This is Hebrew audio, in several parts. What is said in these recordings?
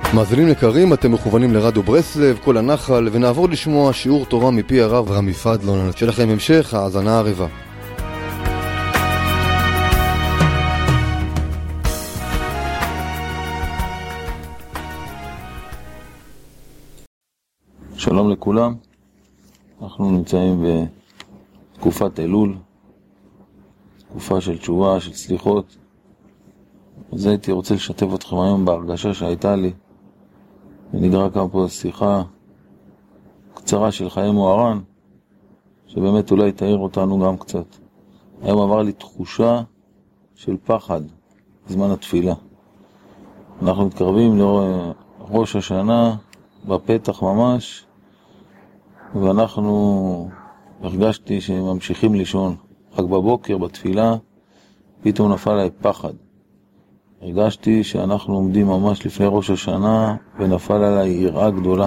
מאזינים יקרים, אתם מכוונים לרדיו ברסלב, כל הנחל, ונעבור לשמוע שיעור תורה מפי הרב רמי פדלון. שיהיה לכם המשך האזנה ערבה. שלום לכולם, אנחנו נמצאים בתקופת אלול, תקופה של תשובה, של סליחות. אז הייתי רוצה לשתף אתכם היום בהרגשה שהייתה לי, ונגרע כאן פה שיחה קצרה של חיי מוהר"ן, שבאמת אולי תאיר אותנו גם קצת. היום עבר לי תחושה של פחד בזמן התפילה. אנחנו מתקרבים לראש השנה, בפתח ממש, ואנחנו הרגשתי שממשיכים לישון. רק בבוקר, בתפילה, פתאום נפל עליי פחד. הרגשתי שאנחנו עומדים ממש לפני ראש השנה, ונפל עליי יראה גדולה.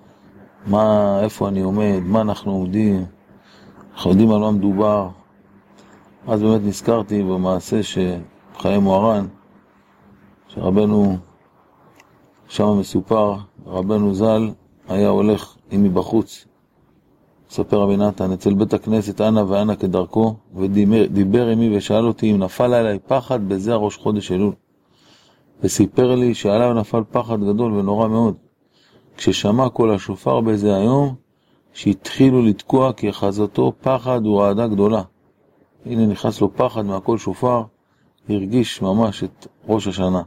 איפה אני עומד, מה אנחנו עומדים, אנחנו יודעים על מה מדובר. אז באמת נזכרתי במעשה שחיי מוהר"ן, שרבנו שם מסופר, רבנו ז"ל היה הולך עמי בחוץ, מספר רבי נתן, אצל בית הכנסת אנה ואנה כדרכו, ודיבר עמי ושאל אותי אם נפל עליי פחד בזה הראש חודש אלול. וסיפר לי שעליו נפל פחד גדול ונורא מאוד. כששמע כל השופר בזה היום, שהתחילו לתקוע כי אחזתו פחד ורעדה גדולה. הנה נכנס לו פחד מהכל שופר, הרגיש ממש את ראש השנה.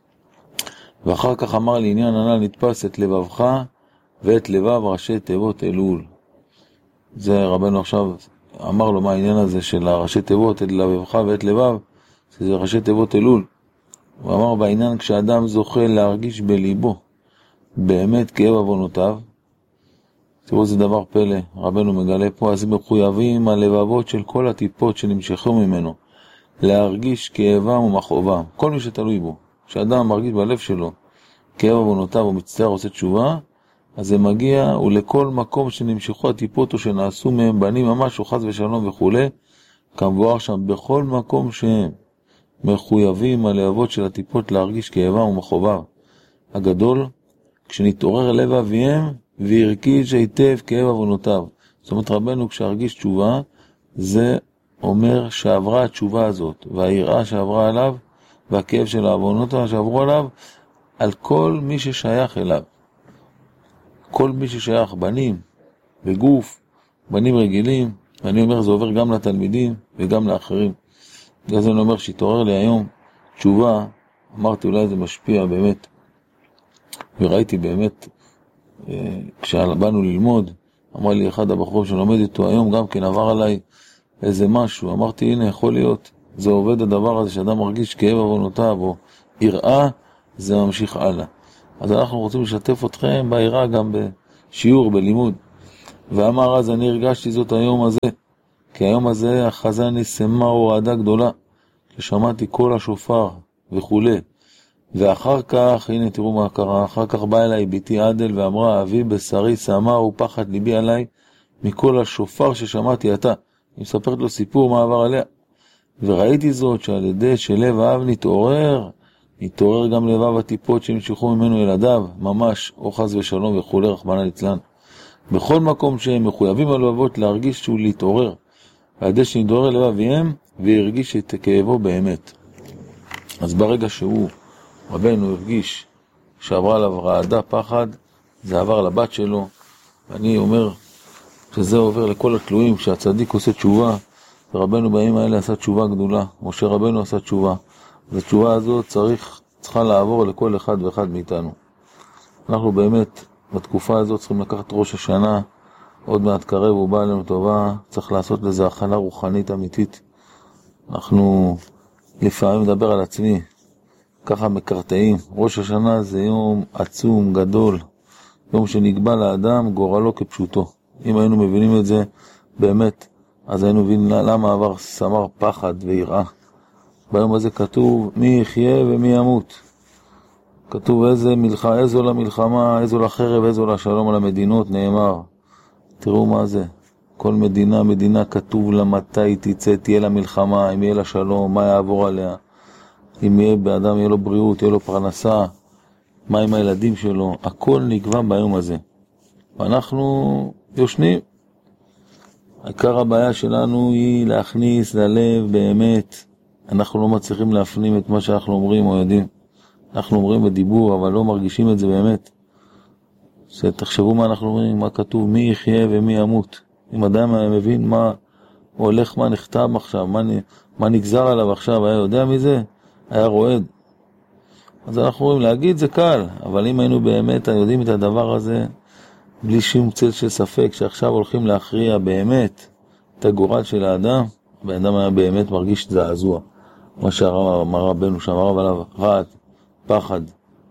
ואחר כך אמר לי, עניין הנ"ל נתפס את לבבך ואת לבב ראשי תיבות אלול. זה רבנו עכשיו אמר לו מה העניין הזה של הראשי תיבות, את לבבך ואת לבב, שזה ראשי תיבות אלול. הוא אמר בעניין, כשאדם זוכה להרגיש בליבו באמת כאב עוונותיו, תראו זה דבר פלא, רבנו מגלה פה, אז מחויבים הלבבות של כל הטיפות שנמשכו ממנו להרגיש כאבם ומכאובם, כל מי שתלוי בו. כשאדם מרגיש בלב שלו כאב עוונותיו ומצטער עושה תשובה, אז זה מגיע ולכל מקום שנמשכו הטיפות או שנעשו מהם בנים ממש וחס ושלום וכו', כמבואר שם בכל מקום שהם מחויבים הלבבות של הטיפות להרגיש כאבם ומכאובם הגדול, כשנתעורר לב אביהם והרגיש היטב כאב עוונותיו. זאת אומרת רבנו כשהרגיש תשובה, זה אומר שעברה התשובה הזאת, והיראה שעברה עליו, והכאב של העוונותיו שעברו עליו, על כל מי ששייך אליו. כל מי ששייך, בנים, בגוף, בנים רגילים, ואני אומר זה עובר גם לתלמידים וגם לאחרים. בגלל זה אני אומר שהתעורר לי היום תשובה, אמרתי אולי זה משפיע באמת, וראיתי באמת, כשבאנו ללמוד, אמר לי אחד הבחור שלומד איתו היום גם כן עבר עליי איזה משהו, אמרתי הנה יכול להיות, זה עובד הדבר הזה שאדם מרגיש כאב עוונותיו או יראה, זה ממשיך הלאה. אז אנחנו רוצים לשתף אתכם ביראה גם בשיעור, בלימוד. ואמר אז אני הרגשתי זאת היום הזה, כי היום הזה החזה נסמה הורדה גדולה, כששמעתי כל השופר וכו'. ואחר כך, הנה תראו מה קרה, אחר כך באה אליי ביתי עדל ואמרה, אבי בשרי שמה ופחד ליבי עליי מכל השופר ששמעתי אתה. היא מספרת לו סיפור מה עבר עליה. וראיתי זאת שעל ידי שלב האב נתעורר גם לבב הטיפות שנמשכו ממנו ילדיו, ממש או חס ושלום וכו' רחמנא ליצלן. בכל מקום שהם מחויבים הלבבות להרגיש שהוא להתעורר, על ידי שנתעורר לבב אביהם והרגיש את כאבו באמת. אז ברגע שהוא, רבנו הרגיש שעברה עליו רעדה פחד, זה עבר לבת שלו, ואני אומר שזה עובר לכל התלויים, כשהצדיק עושה תשובה, ורבנו בימים האלה עשה תשובה גדולה, משה רבנו עשה תשובה, אז התשובה הזאת צריכה לעבור לכל אחד ואחד מאיתנו. אנחנו באמת בתקופה הזאת צריכים לקחת ראש השנה, עוד מעט קרב ובא עלינו טובה, צריך לעשות לזה הכנה רוחנית אמיתית. אנחנו לפעמים מדבר על עצמי, ככה מקרטעים, ראש השנה זה יום עצום, גדול, יום שנקבע לאדם גורלו כפשוטו. אם היינו מבינים את זה באמת, אז היינו מבינים למה עבר סמר פחד ויראה. ביום הזה כתוב מי יחיה ומי ימות. כתוב איזו למלחמה, איזו לחרב, איזו לשלום על המדינות, נאמר. תראו מה זה. כל מדינה כתוב לה מתי תצא, תהיה לה מלחמה, אם יהיה לה שלום, מה יעבור עליה. אם יהיה באדם, יהיה לו בריאות, יהיה לו פרנסה. מה עם הילדים שלו, הכל נקבע ביום הזה. ואנחנו יושנים. עיקר הבעיה שלנו היא להכניס ללב באמת. אנחנו לא מצליחים להפנים את מה שאנחנו אומרים או יודעים. אנחנו אומרים בדיבור, אבל לא מרגישים את זה באמת. שתחשבו מה אנחנו אומרים, מה כתוב, מי יחיה ומי ימות. אם אדם מבין מה הולך, מה נכתב עכשיו, מה נגזר עליו עכשיו, היה יודע מזה, היה רועד. אז אנחנו אומרים, להגיד זה קל, אבל אם היינו באמת יודעים את הדבר הזה, בלי שום צל של ספק, שעכשיו הולכים להכריע באמת את הגורל של האדם, והאדם היה באמת מרגיש זעזוע. מה שאמר רבנו, שאמר עליו רעד, פחד.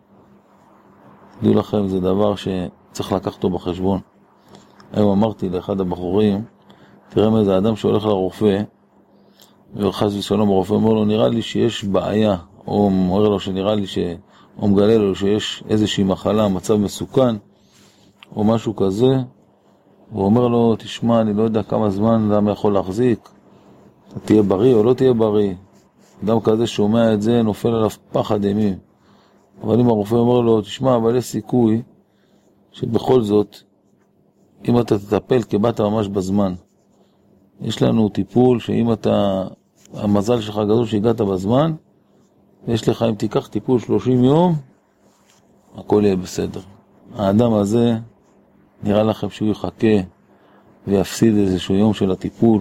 תדעו לכם, זה דבר שצריך לקחת אותו בחשבון. היום אמרתי לאחד הבחורים, תראה מה זה אדם שהולך לרופא, וחס ושלום הרופא אומר לו, נראה לי שיש בעיה, או אומר לו שנראה לי או מגלה לו שיש איזושהי מחלה, מצב מסוכן, או משהו כזה, והוא אומר לו, תשמע, אני לא יודע כמה זמן אדם יכול להחזיק, אתה תהיה בריא או לא תהיה בריא. אדם כזה שומע את זה, נופל עליו פחד אימים. אבל אם הרופא אומר לו, תשמע, אבל יש סיכוי שבכל זאת, אם אתה תטפל כבאת ממש בזמן, יש לנו טיפול שאם אתה, המזל שלך גדול שהגעת בזמן, יש לך, אם תיקח טיפול 30 יום, הכל יהיה בסדר. האדם הזה, נראה לכם שהוא יחכה ויפסיד איזשהו יום של הטיפול,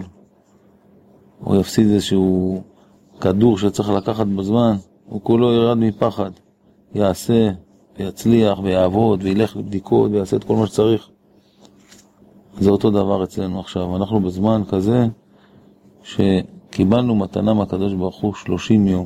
או יפסיד איזשהו כדור שצריך לקחת בזמן, הוא כולו ירד מפחד, יעשה ויצליח ויעבוד וילך לבדיקות ויעשה את כל מה שצריך. זה אותו דבר אצלנו עכשיו. אנחנו בזמן כזה שקיבלנו מתנה מהקדוש ברוך הוא 30 יום,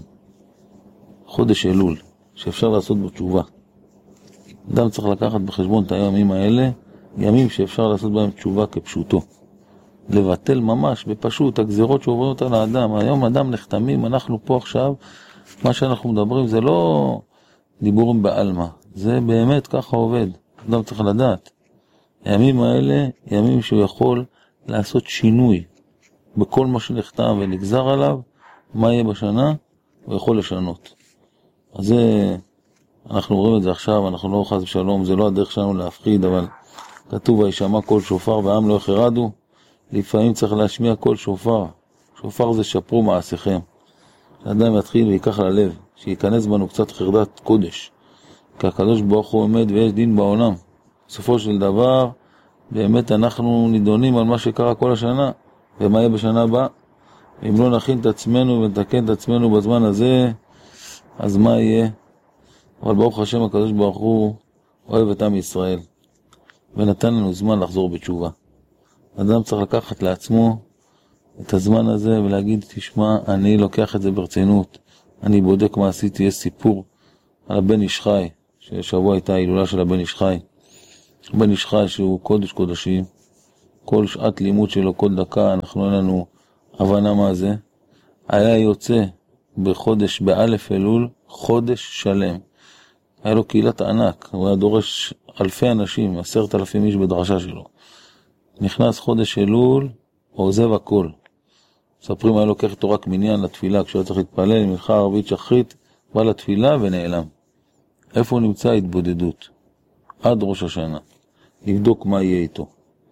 חודש אלול, שאפשר לעשות בו תשובה. אדם צריך לקחת בחשבון את הימים האלה, ימים שאפשר לעשות בהם תשובה כפשוטו. לבטל ממש בפשוט הגזירות שעוברים אותה לאדם. היום אדם נחתמים, אנחנו פה עכשיו, מה שאנחנו מדברים זה לא דיבורים בעלמא, זה באמת ככה עובד. אדם צריך לדעת. הימים האלה, ימים שהוא יכול לעשות שינוי בכל מה שנחתם ונגזר עליו, מה יהיה בשנה, הוא יכול לשנות. אז זה, אנחנו רואים את זה עכשיו, אנחנו לא חס ושלום, זה לא הדרך שלנו להפחיד, אבל כתוב, וישמע קול שופר ועם לא יחרדו, לפעמים צריך להשמיע קול שופר. שופר זה שפרו מעשיכם. האדם יתחיל ויקח ללב, שיכנס בנו קצת חרדת קודש. כי הקדוש ברוך הוא עומד ויש דין בעולם. בסופו של דבר, באמת אנחנו נידונים על מה שקרה כל השנה, ומה יהיה בשנה הבאה. אם לא נכין את עצמנו ונתקן את עצמנו בזמן הזה, אז מה יהיה? אבל ברוך השם הקדוש ברוך הוא אוהב את עם ישראל, ונתן לנו זמן לחזור בתשובה. אדם צריך לקחת לעצמו את הזמן הזה ולהגיד, תשמע, אני לוקח את זה ברצינות, אני בודק מה עשיתי. יש סיפור על הבן איש חי, ששבוע הייתה ההילולה של הבן איש חי. הבן איש חי שהוא קודש קודשים, כל שעת לימוד שלו, כל דקה, אנחנו אין לנו הבנה מה זה. היה יוצא בחודש, באלף אלול, חודש שלם. היה לו קהילת ענק, הוא היה דורש אלפי אנשים, 10,000 איש בדרשה שלו. נכנס חודש אלול, עוזב הכל. מספרים, היה לוקח איתו רק מניין לתפילה, כשהוא צריך להתפלל, מלכה ערבית שחרית, בא לתפילה ונעלם. איפה הוא נמצא? התבודדות. עד ראש השנה. לבדוק מה יהיה איתו.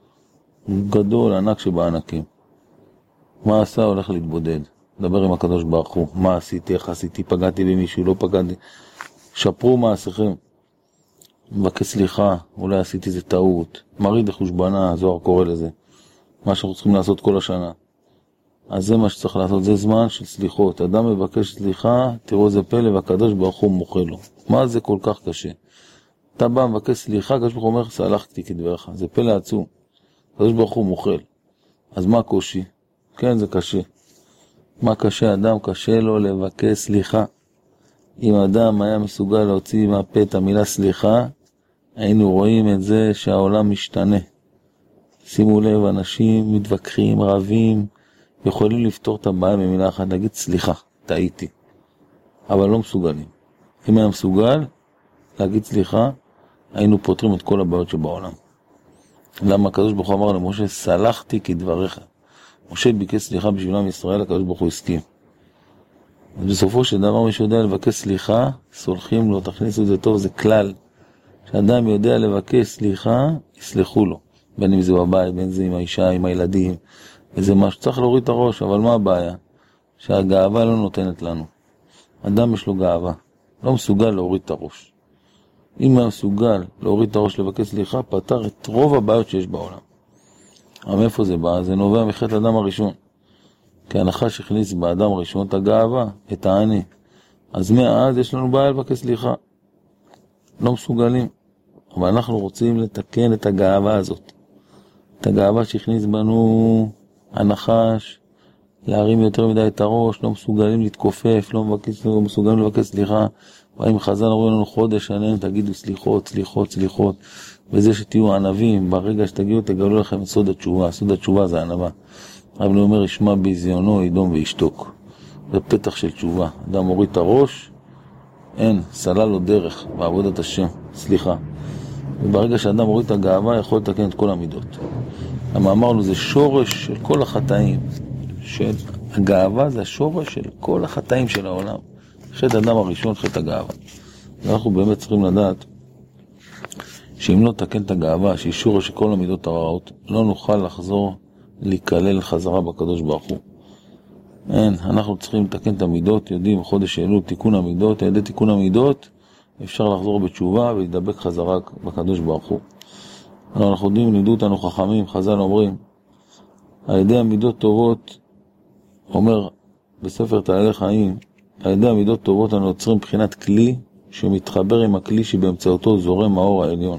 גדול, ענק שבענקים. מה עשה? הולך להתבודד. דבר עם הקדוש ברוך הוא. מה עשיתי? איך עשיתי? פגעתי במישהו? לא פגעתי? שפרו מעשיכם. מבקש סליחה, אולי עשיתי איזה טעות. מריד לחושבנה, זוהר קורא לזה. מה שאנחנו צריכים לעשות כל השנה. אז זה מה שצריך לעשות, זה זמן של סליחות. אדם מבקש סליחה, תראו איזה פלא, והקדוש ברוך הוא מוחה לו. מה זה כל כך קשה? אתה בא מבקש סליחה, הקדוש ברוך הוא אומר, סלחתי כדברך. זה פלא עצום. הקדוש ברוך הוא מוחל. אז מה קושי? כן, זה קשה. מה קשה? אדם קשה לו לבקש סליחה. אם אדם היה מסוגל להוציא מהפה את המילה סליחה, היינו רואים את זה שהעולם משתנה. שימו לב, אנשים מתווכחים, רבים, יכולים לפתור את הבעיה במילה אחת, להגיד סליחה, טעיתי. אבל לא מסוגלים. אם היה מסוגל להגיד סליחה, היינו פותרים את כל הבעיות שבעולם. למה הקדוש ברוך הוא אמר למשה, סלחתי כדבריך. משה ביקש סליחה בשביל עם ישראל, הקדוש ברוך הוא הסכים. אז בסופו של דבר מי שיודע לבקש סליחה, סולחים לו, תכניסו את זה טוב, זה כלל. כשאדם יודע לבקש סליחה, יסלחו לו. בין אם זה בבית, בין אם זה עם האישה, עם הילדים, וזה משהו, צריך להוריד את הראש, אבל מה הבעיה? שהגאווה לא נותנת לנו. אדם יש לו גאווה, לא מסוגל להוריד את הראש. אם הוא מסוגל להוריד את הראש לבקש סליחה, פתר את רוב הבעיות שיש בעולם. אבל מאיפה זה בא? זה נובע מחטא האדם הראשון. כי הנחש הכניס באדם הראשון את הגאווה, את העני. אז מאז יש לנו בעיה לבקש סליחה. לא מסוגלים. אבל אנחנו רוצים לתקן את הגאווה הזאת. את הגאווה שהכניס בנו הנחש, להרים יותר מדי את הראש, לא מסוגלים להתכופף, לא מסוגלים לבקש סליחה. ואם חז"ל אומרים לנו חודש שלם, תגידו סליחות, סליחות, סליחות. וזה שתהיו ענבים, ברגע שתגידו, תגלו לכם את סוד התשובה. סוד התשובה זה ענבה. אבל הוא אומר, ישמע ביזיונו, ידום וישתוק. זה פתח של תשובה. אדם מוריד את הראש, אין, סלל לו דרך בעבודת השם, סליחה. וברגע שאדם מוריד את הגאווה, יכול לתקן את כל המידות. למה אמרנו, זה שורש של כל החטאים. הגאווה זה השורש של כל החטאים של העולם. חטא האדם הראשון, חטא הגאווה. ואנחנו באמת צריכים לדעת, שאם לא תקן את הגאווה, שהיא שורש של כל המידות הרעות, לא נוכל לחזור להיכלל חזרה בקדוש ברוך הוא. אין, אנחנו צריכים לתקן את המידות, יודעים, חודש אלול, תיקון המידות, על ידי תיקון המידות, אפשר לחזור בתשובה ולהידבק חזרה בקדוש ברוך הוא. אנחנו יודעים, לימדו אותנו חכמים, חז"ל אומרים, על ידי המידות טובות, אומר בספר תהליכי חיים, על ידי המידות טובות אנו יוצרים בחינת כלי שמתחבר עם הכלי שבאמצעותו זורם האור העליון.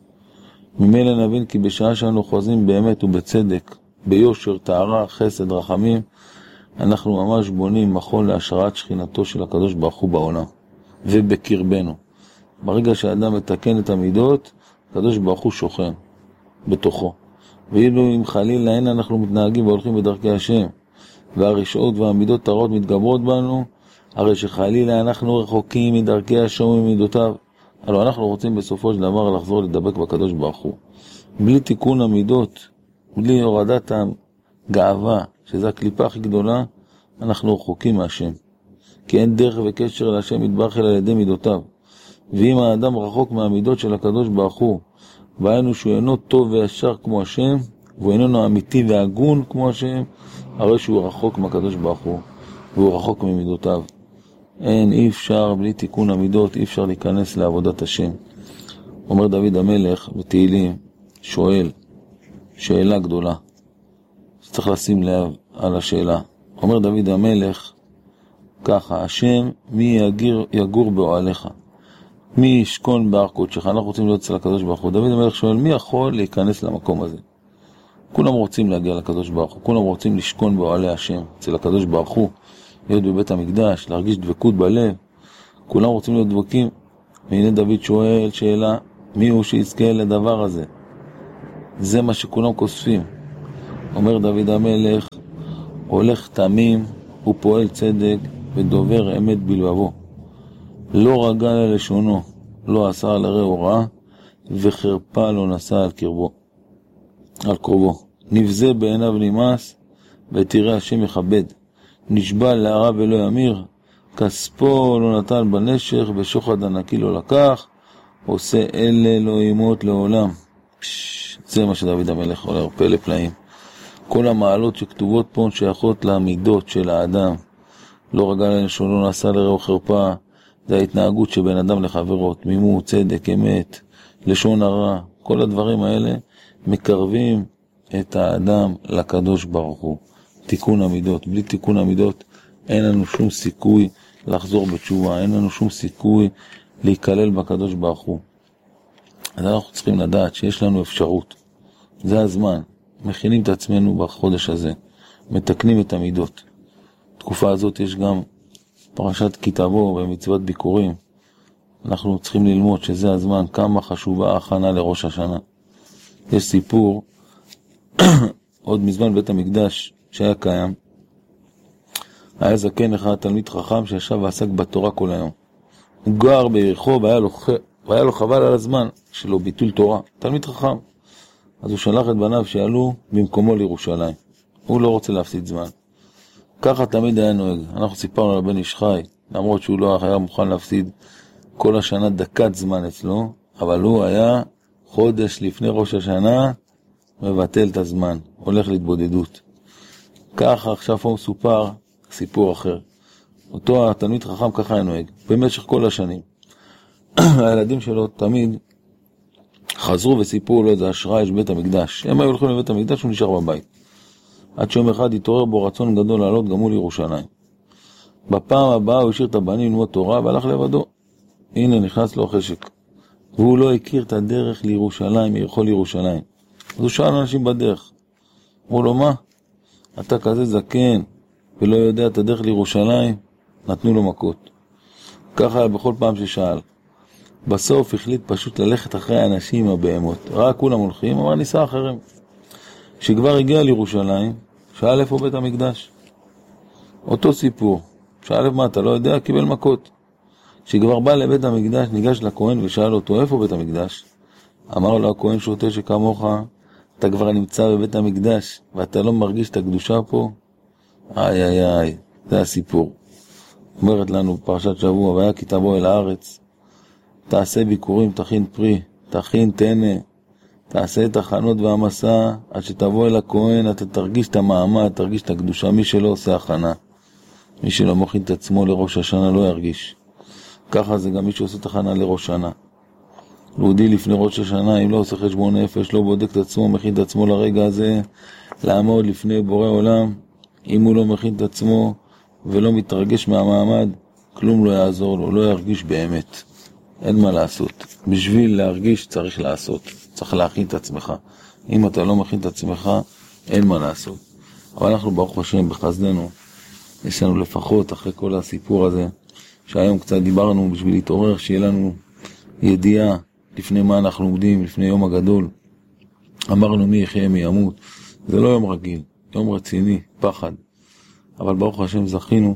ממילא נבין כי בשעה שאנו חוזים באמת ובצדק, ביושר, טהרה, חסד, רחמים, אנחנו ממש בונים מכון להשראת שכינתו של הקדוש ברוך הוא בעולם ובקרבנו. ברגע שהאדם מתקן את המידות, הקדוש ברוך הוא שוכן בתוכו. ואילו אם חלילה אין אנחנו מתנהגים והולכים בדרכי השם, והרשעות והמידות הרעות מתגברות בנו, הרי שחלילה אנחנו רחוקים מדרכי השם וממידותיו. הלוא אנחנו רוצים בסופו של דבר לחזור לדבק בקדוש ברוך הוא. בלי תיקון המידות, בלי הורדת הגאווה, שזה הקליפה הכי גדולה, אנחנו רחוקים מהשם. כי אין דרך וקשר להשם יתברך אלא על ידי מידותיו. ואם האדם רחוק מהמידות של הקדוש ברוך הוא, והיינו שהוא אינו טוב וישר כמו השם, והוא איננו אמיתי והגון כמו השם, הרי שהוא רחוק מהקדוש ברוך הוא, והוא רחוק ממידותיו. אין, אי אפשר, בלי תיקון המידות, אי אפשר להיכנס לעבודת השם. אומר דוד המלך בתהילים, שואל, שאלה גדולה. צריך לשים לב על השאלה. אומר דוד המלך, ככה, השם, מי יגור באוהליך? מי ישכון בהר קודשך? אנחנו רוצים להיות אצל הקדוש ברוך הוא. דוד המלך שואל, מי יכול להיכנס למקום הזה? כולם רוצים להגיע לקדוש ברוך הוא, כולם רוצים לשכון באוהלי השם, אצל הקדוש ברוך הוא, להיות בבית המקדש, להרגיש דבקות בלב. כולם רוצים להיות דבקים. והנה דוד שואל שאלה, מי הוא שיזכה לדבר הזה? זה מה שכולם כוספים. אומר דוד המלך, הולך תמים ופועל צדק ודובר אמת בלבבו. לא רגל על לשונו, לא עשה על רעהו רעה, וחרפה לא נשא על קרובו. נבזה בעיניו נמאס, ותראה השם יכבד. נשבע להרע ולא ימיר, כספו לא נתן בנשך, ושוחד ענקי לא לקח, עושה אלה לא ימות לעולם. זה מה שדוד המלך אומר, פלא פלאים. כל המעלות שכתובות פה שייכות למידות של האדם. לא רגל על לשונו, לא נשא לרעהו חרפה. זה ההתנהגות שבין אדם לחברו, תמימות, צדק, אמת, לשון הרע. כל הדברים האלה מקרבים את האדם לקדוש ברוך הוא. תיקון המידות. בלי תיקון המידות אין לנו שום סיכוי לחזור בתשובה, אין לנו שום סיכוי להיכלל בקדוש ברוך הוא. אז אנחנו צריכים לדעת שיש לנו אפשרות. זה הזמן. מכינים את עצמנו בחודש הזה. מתקנים את המידות. בתקופה הזאת יש גם פרשת כי תבוא ומצוות ביקורים. אנחנו צריכים ללמוד שזה הזמן כמה חשובה ההכנה לראש השנה. יש סיפור עוד מזמן בית המקדש שהיה קיים. היה זקן אחד, תלמיד חכם שישב ועסק בתורה כל היום. הוא גר ביריחו והיה לו חבל על הזמן שלו ביטול תורה. תלמיד חכם. אז הוא שלח את בניו שיעלו במקומו לירושלים. הוא לא רוצה להפסיד זמן. ככה תמיד היה נוהג. אנחנו סיפרנו לבן איש חי, למרות שהוא לא היה מוכן להפסיד כל השנה דקת זמן אצלו, אבל הוא היה חודש לפני ראש השנה מבטל את הזמן, הולך להתבודדות. ככה עכשיו הוא מסופר סיפור אחר. אותו התלמיד חכם ככה היה נוהג, במשך כל השנים. הילדים שלו תמיד חזרו וסיפרו לו איזה השראה יש בית המקדש. הם היו הולכים לבית המקדש, הוא נשאר בבית. עד שיום אחד התעורר בו רצון גדול לעלות גם הוא לירושלים. בפעם הבאה הוא השאיר את הבנים ללמוד תורה והלך לבדו. הנה נכנס לו החשק. והוא לא הכיר את הדרך לירושלים, ירחו לירושלים. אז הוא שאל אנשים בדרך. אמרו לו, מה? אתה כזה זקן ולא יודע את הדרך לירושלים? נתנו לו מכות. ככה היה בכל פעם ששאל. בסוף החליט פשוט ללכת אחרי האנשים הבהמות. ראה כולם הולכים, אמר ניסה אחריהם. כשכבר הגיע לירושלים, שאל איפה בית המקדש. אותו סיפור. שאל מה אתה לא יודע? קיבל מכות. כשכבר בא לבית המקדש, ניגש לכהן ושאל אותו איפה בית המקדש. אמר לו הכהן שוטה שכמוך, אתה כבר נמצא בבית המקדש ואתה לא מרגיש את הקדושה פה. איי איי איי, זה הסיפור. אומרת לנו פרשת שבוע, והיה כי תבוא אל הארץ, תעשה ביקורים, תכין פרי, תכין תנה, תעשה את הכנות והמסע, עד שתבוא אל הכהן, אתה תרגיש את המעמד, תרגיש את הקדושה. מי שלא עושה הכנה, מי שלא מוכין את עצמו לראש השנה לא ירגיש. ככה זה גם מי שעושה את הכנה לראש שנה. להודיע לפני ראש השנה, אם לא עושה חשבון נפש, לא בודק את עצמו, מכין את עצמו לרגע הזה, לעמוד לפני בורא עולם. אם הוא לא מכין את עצמו ולא מתרגש מהמעמד, כלום לא יעזור לו, לא ירגיש באמת. אין מה לעשות. בשביל להרגיש צריך לעשות. צריך להכין את עצמך. אם אתה לא מכין את עצמך, אין מה לעשות. אבל אנחנו ברוך השם בחסדנו, יש לנו לפחות אחרי כל הסיפור הזה, שהיום קצת דיברנו בשביל להתעורר, שיהיה לנו ידיעה לפני מה אנחנו עומדים, לפני יום הגדול. אמרנו מי יחיה מי ימות. זה לא יום רגיל, יום רציני, פחד. אבל ברוך השם זכינו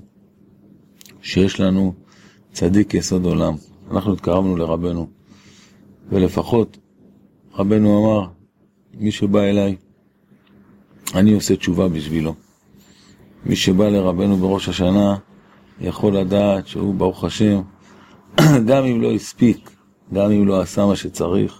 שיש לנו צדיק יסוד עולם. אנחנו התקרבנו לרבנו, ולפחות רבנו אמר, מי שבא אליי, אני עושה תשובה בשבילו. מי שבא לרבנו בראש השנה, יכול לדעת שהוא ברוך השם, גם אם לא הספיק, גם אם לא עשה מה שצריך,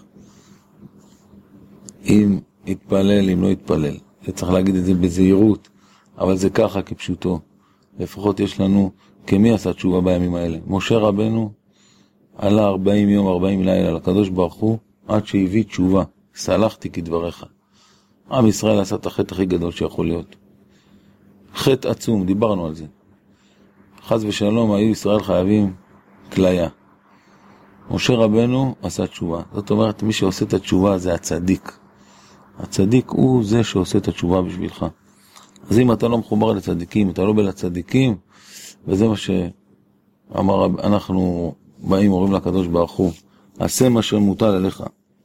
אם התפלל, אם לא התפלל. צריך להגיד את זה בזהירות, אבל זה ככה כפשוטו. לפחות יש לנו, כמי עשה תשובה בימים האלה? משה רבנו עלה 40 יום, 40 לילה לקדוש ברוך הוא, עד שהביא תשובה. סלחתי כדבריך. עם ישראל עשה את החטא הכי גדול שיכול להיות. חטא עצום, דיברנו על זה. חס ושלום, היו ישראל חייבים כליה. משה רבנו עשה תשובה. זאת אומרת, מי שעושה את התשובה זה הצדיק. הצדיק הוא זה שעושה את התשובה בשבילך. אז אם אתה לא מחובר לצדיקים, אתה לא בין הצדיקים, וזה מה שאמר, אנחנו באים, אומרים לקדוש ברוך הוא, עשה מה שמוטל עליך.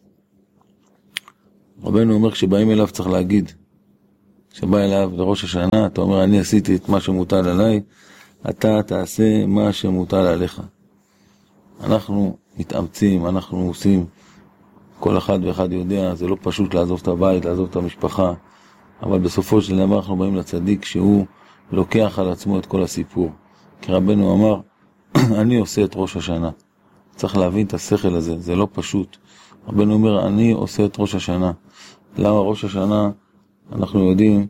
רבנו אומר, כשבאים אליו צריך להגיד, כשבא אליו לראש השנה, אתה אומר, אני עשיתי את מה שמוטל עליי, אתה תעשה מה שמוטל עליך. אנחנו מתאמצים, אנחנו עושים, כל אחד ואחד יודע, זה לא פשוט לעזוב את הבית, לעזוב את המשפחה, אבל בסופו של דבר אנחנו באים לצדיק שהוא לוקח על עצמו את כל הסיפור. כי רבנו אמר, אני עושה את ראש השנה. צריך להבין את השכל הזה, זה לא פשוט. רבנו אומר, אני עושה את ראש השנה. למה ראש השנה? אנחנו יודעים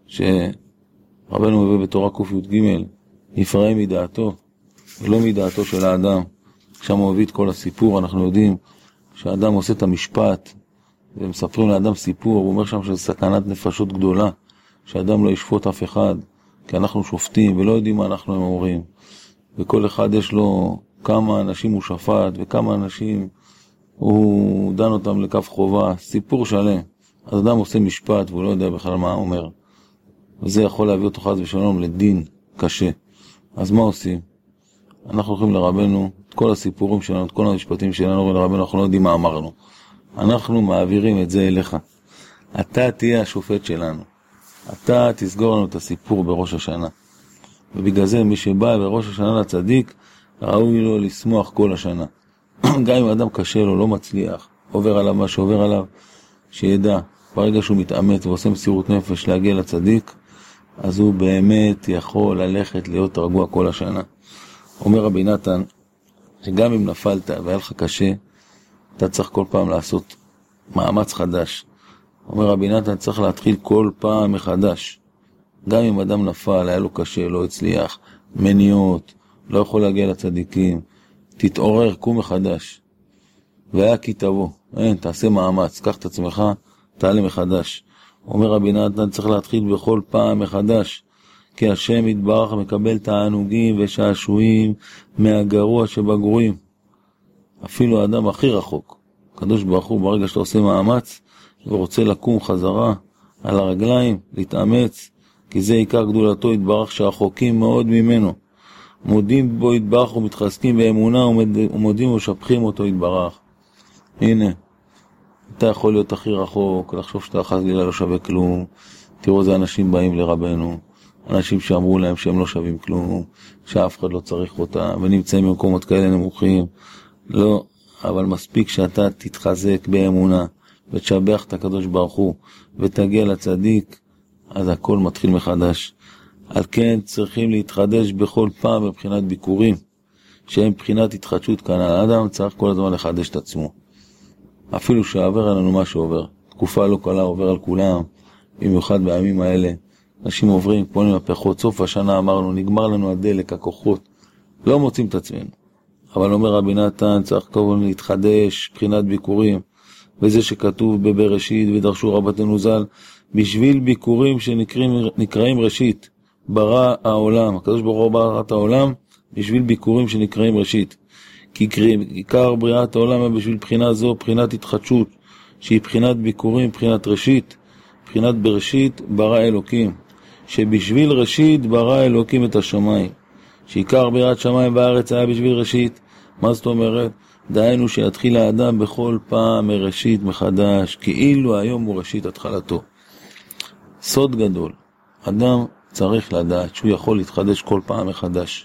שרבנו מביא בתורה ק"ג, יפרע מדעתו, ולא מדעתו של האדם. כשם הוא מביא את כל הסיפור, אנחנו יודעים שהאדם עושה את המשפט, ומספרים לאדם סיפור, הוא אומר שם שזה סכנת נפשות גדולה, שהאדם לא ישפוט אף אחד, כי אנחנו שופטים ולא יודעים מה אנחנו אומרים. וכל אחד יש לו כמה אנשים הוא שפט, וכמה אנשים הוא דן אותם לכף חובה, סיפור שלם. אז אדם עושה משפט והוא לא יודע בכלל מה הוא אומר. וזה יכול להביא אותו חס ושלום לדין קשה. אז מה עושים? אנחנו הולכים לרבנו, את כל הסיפורים שלנו, את כל המשפטים שלנו, לרבנו, אנחנו לא יודעים מה אמרנו. אנחנו מעבירים את זה אליך. אתה תהיה השופט שלנו. אתה תסגור לנו את הסיפור בראש השנה. ובגלל זה מי שבא בראש השנה לצדיק, ראוי לו לשמוח כל השנה. גם אם אדם קשה לו, לא מצליח, עובר עליו מה שעובר עליו, שידע, ברגע שהוא מתאמץ ועושה מסירות נפש להגיע לצדיק, אז הוא באמת יכול ללכת להיות רגוע כל השנה. אומר רבי נתן, שגם אם נפלת והיה לך קשה, אתה צריך כל פעם לעשות מאמץ חדש. אומר רבי נתן, צריך להתחיל כל פעם מחדש. גם אם אדם נפל, היה לו קשה, לא הצליח, מניעות, לא יכול להגיע לצדיקים, תתעורר, קום מחדש. והיה כי תבוא, תעשה מאמץ, קח את עצמך, תעלה מחדש. אומר רבי נתן, צריך להתחיל בכל פעם מחדש, כי השם יתברך מקבל תענוגים ושעשועים מהגרוע שבגרועים. אפילו האדם הכי רחוק, הקדוש ברוך הוא ברגע שאתה עושה מאמץ, ורוצה לקום חזרה על הרגליים, להתאמץ, כי זה עיקר גדולתו יתברך שהרחוקים מאוד ממנו. מודים בו יתברך ומתחזקים באמונה ומודים ומשבחים אותו יתברך. הנה, אתה יכול להיות הכי רחוק, לחשוב שאתה אחת גלילה לא שווה כלום. תראו, זה אנשים באים לרבנו, אנשים שאמרו להם שהם לא שווים כלום, שאף אחד לא צריך אותם, ונמצאים במקומות כאלה נמוכים. לא, אבל מספיק שאתה תתחזק באמונה, ותשבח את הקדוש ברוך הוא, ותגיע לצדיק, אז הכל מתחיל מחדש. על כן צריכים להתחדש בכל פעם מבחינת ביקורים, שהם מבחינת התחדשות כאן. האדם צריך כל הזמן לחדש את עצמו. אפילו שעבר עלינו מה שעובר. תקופה לא קלה עובר על כולם, במיוחד בימים האלה. אנשים עוברים כמו למפחות, סוף השנה אמרנו, נגמר לנו הדלק, הכוחות, לא מוצאים את עצמנו. אבל אומר רבי נתן, צריך כמובן להתחדש, מבחינת ביקורים, וזה שכתוב בבראשית, ודרשו רבתנו ז"ל, בשביל ביקורים שנקראים ראשית, ברא העולם, הקדוש ברוך הוא ברא את העולם, בשביל ביקורים שנקראים ראשית. כי עיקר בריאת העולם בשביל בחינה זו, בחינת התחדשות, שהיא בחינת ביקורים, בחינת ראשית, בחינת בראשית ברא אלוקים, שבשביל ראשית ברא אלוקים את השמיים, שעיקר בריאת שמיים בארץ היה בשביל ראשית. מה זאת אומרת? דהיינו שיתחיל האדם בכל פעם מראשית מחדש, כאילו היום הוא ראשית התחלתו. סוד גדול, אדם צריך לדעת שהוא יכול להתחדש כל פעם מחדש.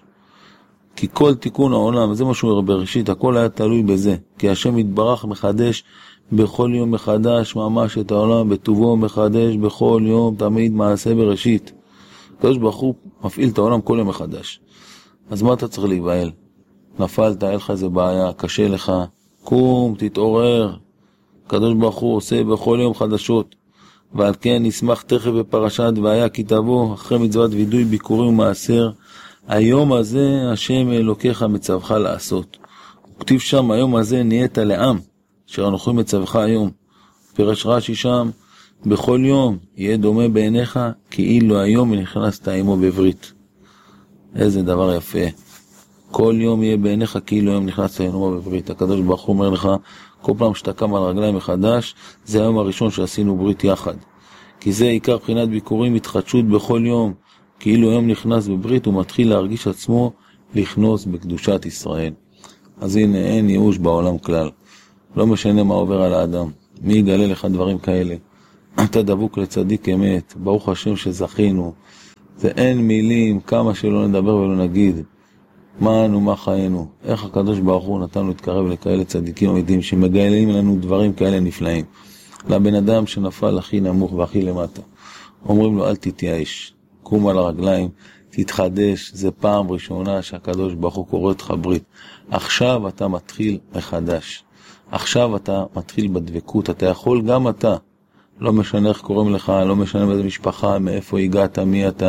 כי כל תיקון העולם, זה מה שהוא אומר בראשית, הכל היה תלוי בזה. כי השם יתברך מחדש בכל יום מחדש, ממש את העולם בטובו מחדש בכל יום, תמיד מעשה בראשית. הקדוש ברוך הוא מפעיל את העולם כל יום מחדש. אז מה אתה צריך להיבהל? נפלת, היה לך איזה בעיה, קשה לך, קום, תתעורר. הקדוש ברוך הוא עושה בכל יום חדשות. ועל כן נשמח תכף בפרשת והיה כי תבוא, אחרי מצוות וידוי ביקורים ומעשר, היום הזה השם אלוקיך מצווך לעשות. הוא כתיב שם, היום הזה נהיית לעם, אשר אנוכי מצווך היום. פירש רש"י שם, בכל יום יהיה דומה בעיניך, כאילו היום נכנסת עמו בברית. איזה דבר יפה. כל יום יהיה בעיניך כאילו היום נכנסת עמו בברית. הקדוש ברוך הוא אומר לך, כל פעם שאתה קם על רגליים מחדש, זה היום הראשון שעשינו ברית יחד. כי זה עיקר בחינת ביקורים, התחדשות בכל יום. כאילו היום נכנס בברית, הוא מתחיל להרגיש עצמו לכנוס בקדושת ישראל. אז הנה, אין ייאוש בעולם כלל. לא משנה מה עובר על האדם. מי יגלה לך דברים כאלה? אתה דבוק לצדיק אמת. ברוך השם שזכינו. זה אין מילים, כמה שלא נדבר ולא נגיד. מה אנו, מה חיינו. איך הקדוש ברוך הוא נתנו להתקרב לכאלה צדיקים אמיתיים שמגלים לנו דברים כאלה נפלאים. לבן אדם שנפל הכי נמוך והכי למטה. אומרים לו, אל תתייאש. קום על הרגליים, תתחדש. זה פעם ראשונה שהקדוש ברוך הוא קורא אותך ברית. עכשיו אתה מתחיל מחדש. עכשיו אתה מתחיל בדבקות. אתה יכול גם אתה. לא משנה איך קוראים לך, לא משנה באיזה משפחה, מאיפה הגעת, מי אתה.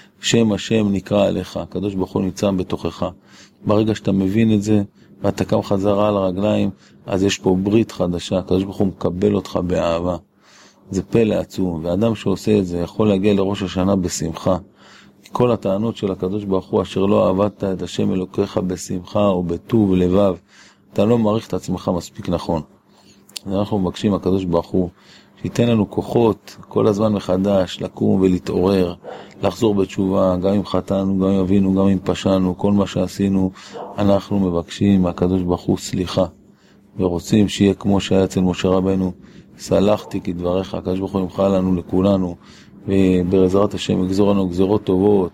שם השם נקרא עליך. הקדוש ברוך הוא נמצא בתוכך. ברגע שאתה מבין את זה, ואתה קם חזרה על הרגליים, אז יש פה ברית חדשה. הקדוש ברוך הוא מקבל אותך באהבה. זה פלא עצום, ואדם שעושה את זה יכול להגיע לראש השנה בשמחה. כל הטענות של הקדוש ברוך הוא, אשר לא אהבת את השם אלוקיך בשמחה או בטוב לבב, אתה לא מעריך את עצמך מספיק נכון. אנחנו מבקשים הקדוש ברוך הוא, שייתן לנו כוחות כל הזמן מחדש, לקום ולהתעורר, לחזור בתשובה, גם אם חטאנו, גם אם אבינו, גם אם פשענו, כל מה שעשינו, אנחנו מבקשים מהקדוש ברוך הוא סליחה, ורוצים שיהיה כמו שהיה אצל משה רבנו, סלחתי כדבריך. הקדוש ברוך הוא ימחל לנו לכולנו, ובעזרת השם יגזור לנו גזרות טובות,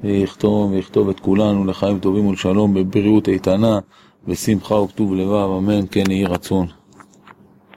ויכתוב את כולנו לחיים טובים ולשלום, בבריאות איתנה, בשמחה וכתוב לבב, אמן, כן יהי רצון.